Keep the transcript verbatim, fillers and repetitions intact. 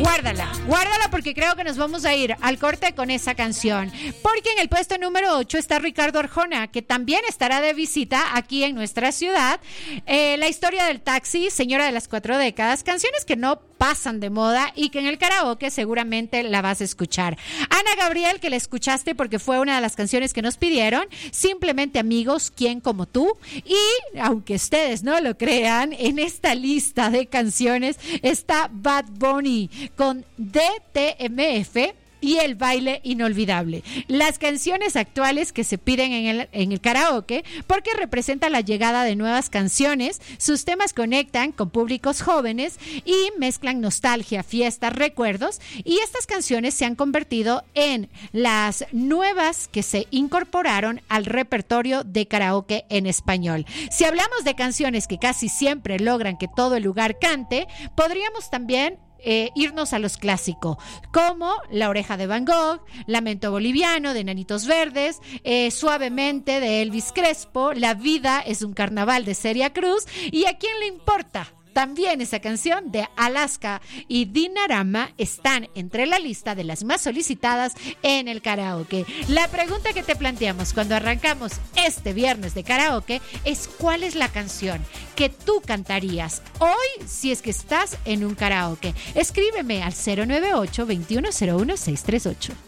Guárdala, guárdala porque creo que nos vamos a ir al corte con esa canción. Porque en el puesto número ocho está Ricardo Arjona, que también estará de visita aquí en nuestra ciudad. Eh, la historia del taxi, señora de las cuatro décadas, canciones que no pasan de moda y que en el karaoke seguramente la vas a escuchar. Ana Gabriel, que la escuchaste porque fue una de las canciones que nos pidieron. Simplemente Amigos, ¿quién como tú? Y aunque ustedes no lo crean, en esta lista de canciones está Bad Bunny con D T M F y El baile inolvidable. Las canciones actuales que se piden en el, en el karaoke porque representan la llegada de nuevas canciones. Sus temas conectan con públicos jóvenes y mezclan nostalgia, fiestas, recuerdos, y estas canciones se han convertido en las nuevas que se incorporaron al repertorio de karaoke en español. Si hablamos de canciones que casi siempre logran que todo el lugar cante, podríamos también Eh, irnos a los clásicos, como La oreja de Van Gogh, Lamento boliviano de Nanitos Verdes, eh, Suavemente de Elvis Crespo, La vida es un carnaval de Celia Cruz, y ¿A quién le importa? También esa canción de Alaska y Dinarama están entre la lista de las más solicitadas en el karaoke. La pregunta que te planteamos cuando arrancamos este viernes de karaoke es: ¿cuál es la canción que tú cantarías hoy si es que estás en un karaoke? Escríbeme al cero nueve ocho, veintiuno cero uno, seiscientos treinta y ocho.